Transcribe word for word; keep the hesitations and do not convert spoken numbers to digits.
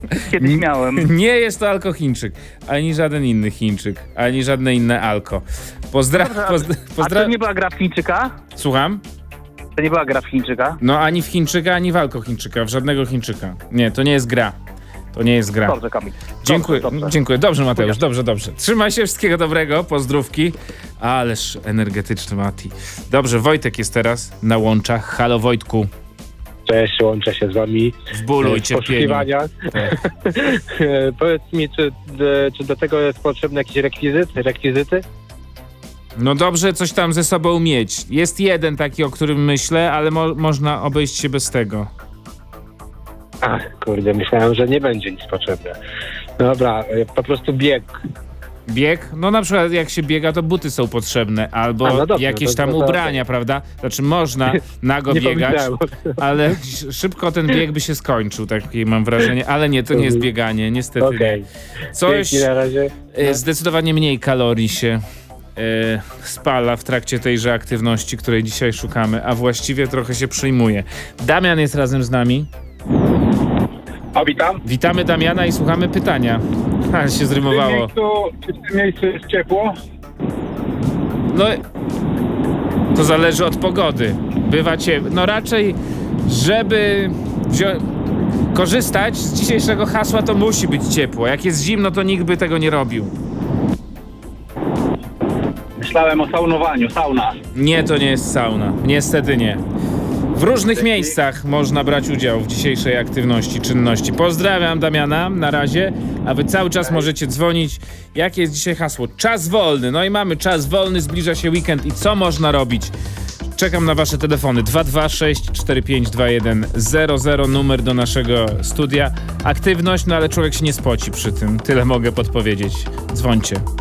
Kiedyś miałem. Nie jest to alko-Chińczyk, ani żaden inny Chińczyk, ani żadne inne alko. Pozdra... Pozdra... Pozdra... A to nie była gra w Chińczyka? Słucham? To nie była gra w Chińczyka? No ani w Chińczyka, ani w alko-Chińczyka, w żadnego Chińczyka. Nie, to nie jest gra. To nie jest gra. Dobrze, Kamil. Dziękuję, dobrze, dobrze. dziękuję. Dobrze, Mateusz, dobrze, dobrze. Trzymaj się, wszystkiego dobrego, pozdrówki. Ależ energetyczny Mati. Dobrze, Wojtek jest teraz na łączach. Halo, Wojtku. Cześć, łączę się z wami W bólu i w cierpieniu. poszukiwaniach. Tak. Powiedz mi, czy, czy do tego jest potrzebny jakiś rekwizyt, rekwizyty? No dobrze, coś tam ze sobą mieć. Jest jeden taki, o którym myślę, ale mo- można obejść się bez tego. Ach, kurde, myślałem, że nie będzie nic potrzebne. Dobra, po prostu bieg. Bieg? No na przykład jak się biega, to buty są potrzebne, albo A, no dobrze, jakieś to- tam to- to- ubrania, prawda? Znaczy można nago Nie biegać, pomyślałem. ale sz- szybko ten bieg by się skończył, takie mam wrażenie, ale nie, to nie jest bieganie, niestety. Okej, Coś dzięki na razie. e, zdecydowanie mniej kalorii się e, spala w trakcie tejże aktywności, której dzisiaj szukamy, a właściwie trochę się przyjmuje. Damian jest razem z nami. A witam. Witamy Damiana i słuchamy pytania. Ale się W tym, zrymowało. miejscu, czy w tym miejscu jest ciepło? No, to zależy od pogody. Bywa ciepło. No raczej, żeby wzią- korzystać z dzisiejszego hasła, to musi być ciepło. Jak jest zimno, to nikt by tego nie robił. Myślałem o saunowaniu, sauna. Nie, to nie jest sauna. Niestety nie. W różnych miejscach można brać udział w dzisiejszej aktywności, czynności. Pozdrawiam Damiana, na razie, a wy cały czas możecie dzwonić. Jakie jest dzisiaj hasło? Czas wolny. No i mamy czas wolny, zbliża się weekend i co można robić? Czekam na wasze telefony dwa dwa sześć cztery pięć dwa jeden zero zero, numer do naszego studia. Aktywność, no ale człowiek się nie spoci przy tym. Tyle mogę podpowiedzieć. Dzwońcie.